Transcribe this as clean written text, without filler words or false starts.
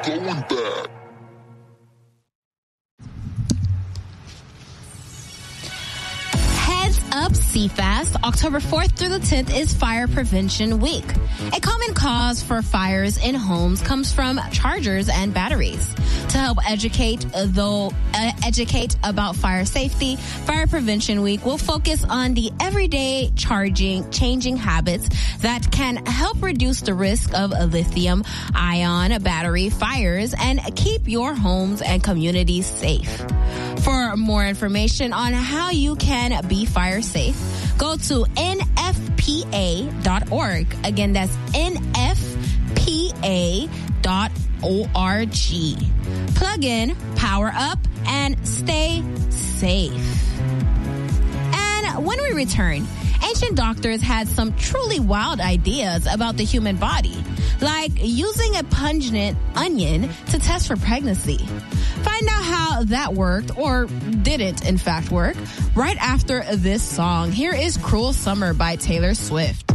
going bad. Heads up, CFAST. October 4th through the 10th is Fire Prevention Week. A common cause for fires in homes comes from chargers and batteries. To help educate about fire safety, Fire Prevention Week will focus on the everyday changing habits that can help reduce the risk of lithium-ion battery fires and keep your homes and communities safe. For more information on how you can be fire safe, go to nfpa.org. Again, that's nfpa.org. Plug in, power up, and stay safe. And when we return, ancient doctors had some truly wild ideas about the human body, like using a pungent onion to test for pregnancy. Find out how that worked, or didn't in fact work, right after this song. Here is Cruel Summer by Taylor Swift.